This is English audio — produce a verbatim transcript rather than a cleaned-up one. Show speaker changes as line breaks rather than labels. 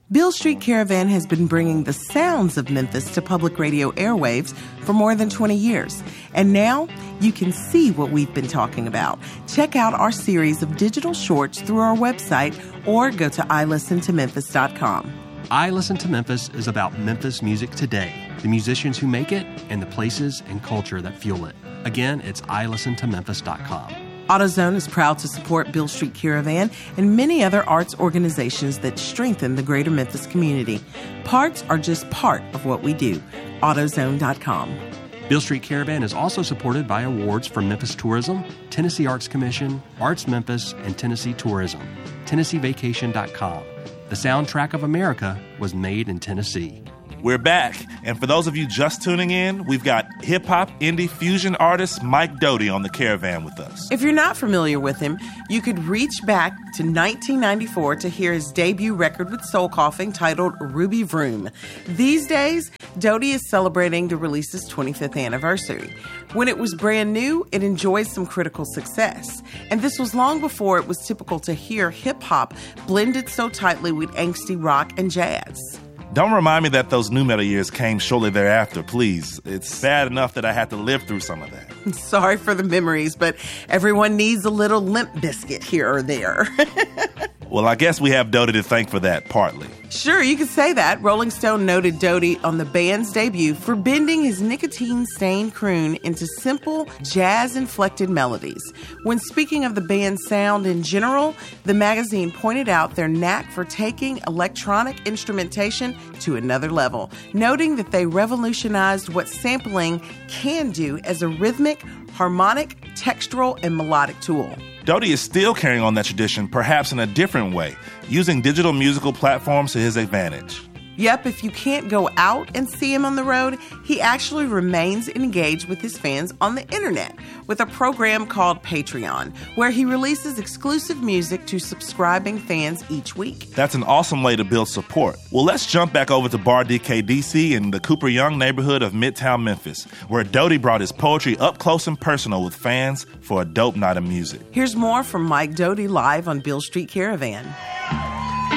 Beale Street Caravan has been bringing the sounds of Memphis to public radio airwaves for more than twenty years. And now you can see what we've been talking about. Check out our series of digital shorts through our website or go to i listen to memphis dot com.
I Listen to Memphis is about Memphis music today, the musicians who make it, and the places and culture that fuel it. Again, it's i listen to memphis dot com.
AutoZone is proud to support Beale Street Caravan and many other arts organizations that strengthen the greater Memphis community. Parts are just part of what we do. AutoZone dot com.
Beale Street Caravan is also supported by awards from Memphis Tourism, Tennessee Arts Commission, Arts Memphis, and Tennessee Tourism. Tennessee Vacation dot com. The soundtrack of America was made in Tennessee.
We're back, and for those of you just tuning in, we've got hip-hop indie fusion artist Mike Doughty on the Caravan with us.
If you're not familiar with him, you could reach back to nineteen ninety-four to hear his debut record with Soul Coughing titled Ruby Vroom. These days, Doughty is celebrating the release's twenty-fifth anniversary. When it was brand new, it enjoyed some critical success. And this was long before it was typical to hear hip-hop blended so tightly with angsty rock and jazz.
Don't remind me that those nu metal years came shortly thereafter, please. It's bad enough that I had to live through some of that.
Sorry for the memories, but everyone needs a little Limp Bizkit here or there.
Well, I guess we have Doughty to thank for that, partly.
Sure, you could say that. Rolling Stone noted Doughty on the band's debut for bending his nicotine-stained croon into simple, jazz-inflected melodies. When speaking of the band's sound in general, the magazine pointed out their knack for taking electronic instrumentation to another level, noting that they revolutionized what sampling can do as a rhythmic, harmonic, textural, and melodic tool.
Doughty is still carrying on that tradition, perhaps in a different way, using digital musical platforms to his advantage.
Yep, if you can't go out and see him on the road, he actually remains engaged with his fans on the internet with a program called Patreon, where he releases exclusive music to subscribing fans each week.
That's an awesome way to build support. Well, let's jump back over to Bar D K D C in the Cooper Young neighborhood of Midtown Memphis, where Doughty brought his poetry up close and personal with fans for a dope night of music.
Here's more from Mike Doughty live on Beale Street Caravan.